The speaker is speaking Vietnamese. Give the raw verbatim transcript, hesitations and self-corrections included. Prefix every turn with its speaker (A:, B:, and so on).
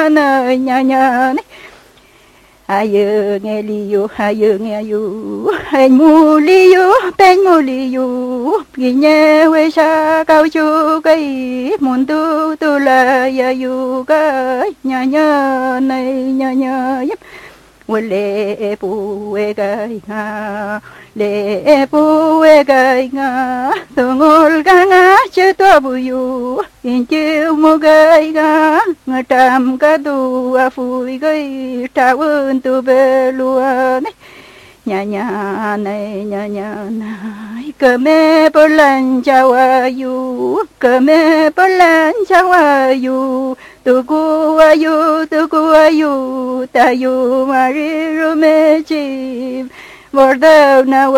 A: nơi nhà nhà này ayo nghe liu ayo nghe yu anh mu liu bên mu liu vì nhớ quê xa cao chu cái muốn tu tu là ya yu cái nhà nhà này nhà nhà lệ pu e gai nga lệ pu e gai nga tungol ga nga che to bu yu in chiu mo gai ga nga tam ka du a phui gai ta un tu be lua nhà nhà này nhà nhà này cờ mê bơ lan chào ayu cờ mê bơ lan chào ayu tu cu ayu tu cu ayu ta yu mari ru me chi vor đâu nào